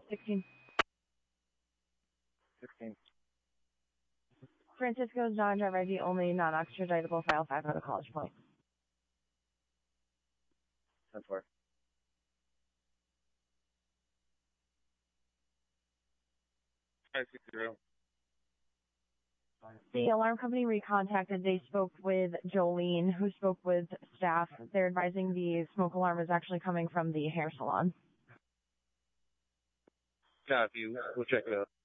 16. 16. Francisco's non-driver ID only, non-extraditable, file 5 out of College Point. 10-4. The alarm company recontacted. They spoke with Jolene, who spoke with staff. They're advising the smoke alarm is actually coming from the hair salon. Copy. We'll check it out.